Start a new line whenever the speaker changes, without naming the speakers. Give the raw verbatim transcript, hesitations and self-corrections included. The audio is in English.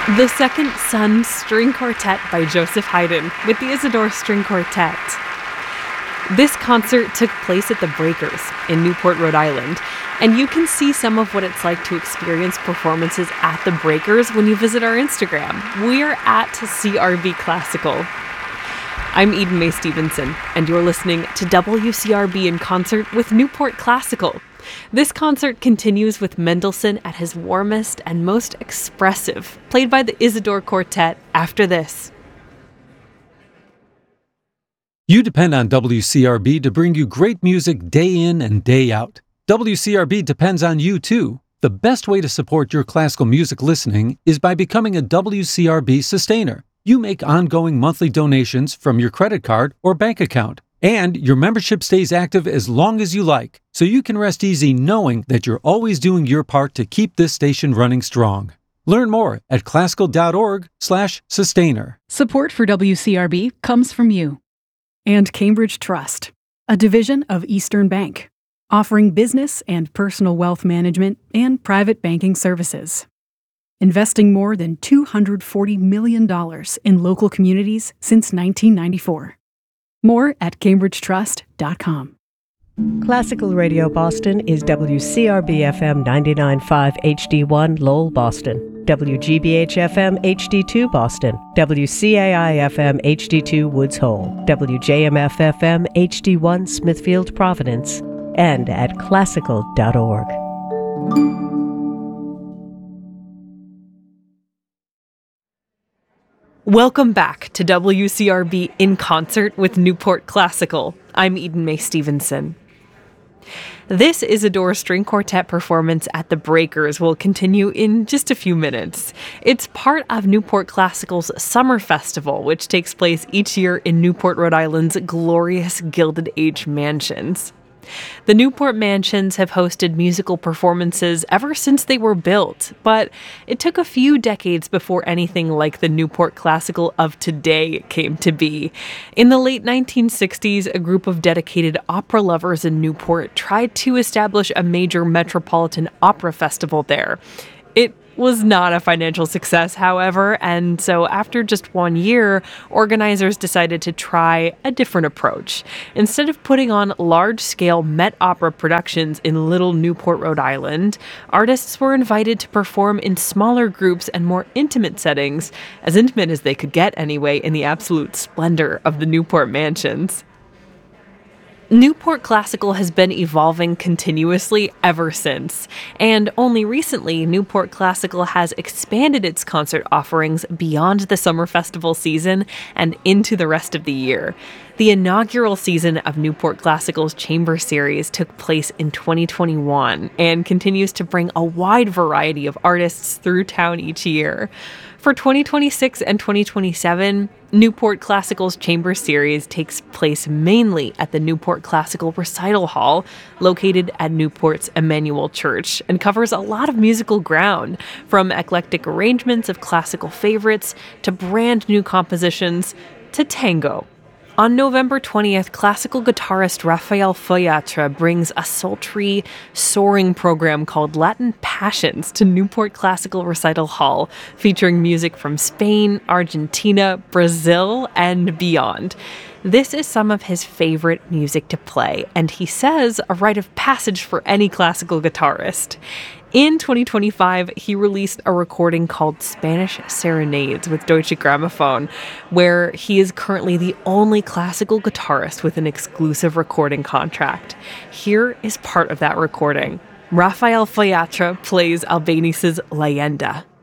The Second Son String Quartet by Joseph Haydn with the Isidore String Quartet. This concert took place at the Breakers in Newport, Rhode Island, and you can see some of what it's like to experience performances at the Breakers when you visit our Instagram. We're at C R B Classical. I'm Eden Mae Stevenson, and you're listening to W C R B in Concert with Newport Classical. This concert continues with Mendelssohn at his warmest and most expressive, played by the Isidore Quartet after this.
You depend on W C R B to bring you great music day in and day out. W C R B depends on you too. The best way to support your classical music listening is by becoming a W C R B sustainer. You make ongoing monthly donations from your credit card or bank account, and your membership stays active as long as you like, so you can rest easy knowing that you're always doing your part to keep this station running strong. Learn more at classical.org slash sustainer.
Support for W C R B comes from you. And Cambridge Trust, a division of Eastern Bank, offering business and personal wealth management and private banking services. Investing more than two hundred forty million dollars in local communities since nineteen ninety-four. More at cambridge trust dot com.
Classical Radio Boston is W C R B F M ninety-nine point five H D one Lowell, Boston, W G B H F M H D two Boston, W C A I F M H D two Woods Hole, W J M F F M H D one Smithfield, Providence, and at classical dot org.
Welcome back to W C R B in Concert with Newport Classical. I'm Eden Mae Stevenson. This Isidore String Quartet performance at the Breakers will continue in just a few minutes. It's part of Newport Classical's Summer Festival, which takes place each year in Newport, Rhode Island's glorious Gilded Age mansions. The Newport Mansions have hosted musical performances ever since they were built, but it took a few decades before anything like the Newport Classical of today came to be. In the late nineteen sixties, a group of dedicated opera lovers in Newport tried to establish a major metropolitan opera festival there. It was not a financial success, however, and so after just one year, organizers decided to try a different approach. Instead of putting on large-scale Met Opera productions in Little Newport, Rhode Island, artists were invited to perform in smaller groups and more intimate settings, as intimate as they could get anyway in the absolute splendor of the Newport Mansions. Newport Classical has been evolving continuously ever since, and only recently Newport Classical has expanded its concert offerings beyond the summer festival season and into the rest of the year. The inaugural season of Newport Classical's Chamber Series took place in twenty twenty-one and continues to bring a wide variety of artists through town each year. For twenty twenty-six and twenty twenty-seven, Newport Classical's Chamber Series takes place mainly at the Newport Classical Recital Hall, located at Newport's Emmanuel Church, and covers a lot of musical ground, from eclectic arrangements of classical favorites to brand new compositions to tango. On November twentieth, classical guitarist Rafael Foyatra brings a sultry, soaring program called Latin Passions to Newport Classical Recital Hall, featuring music from Spain, Argentina, Brazil, and beyond. This is some of his favorite music to play, and he says a rite of passage for any classical guitarist. In twenty twenty-five, he released a recording called Spanish Serenades with Deutsche Grammophon, where he is currently the only classical guitarist with an exclusive recording contract. Here is part of that recording. Rafael Foyatra plays Albéniz's Leyenda.